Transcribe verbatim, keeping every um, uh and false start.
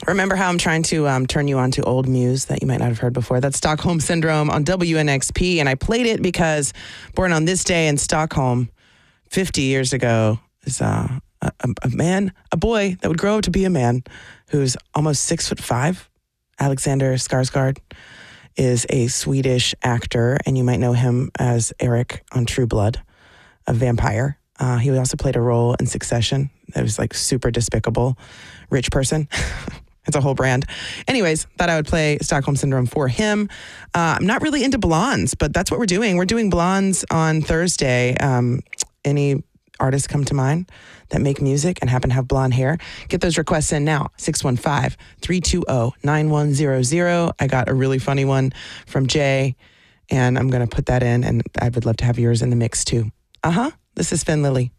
Remember how I'm trying to um, turn you on to old Muse that you might not have heard before? That's Stockholm Syndrome on W N X P. And I played it because born on this day in Stockholm fifty years ago is uh, a, a man, a boy that would grow up to be a man who's almost six foot five. Alexander Skarsgård is a Swedish actor, and you might know him as Eric on True Blood, a vampire. Uh, he also played a role in Succession that was like super despicable rich person. It's a whole brand. Anyways, thought I would play Stockholm Syndrome for him. Uh, I'm not really into blondes, but that's what we're doing. We're doing blondes on Thursday. Um, any artists come to mind that make music and happen to have blonde hair? Get those requests in now. six one five, three two zero, nine one zero zero. I got a really funny one from Jay, and I'm going to put that in, and I would love to have yours in the mix too. Uh-huh. This is Finn Lily.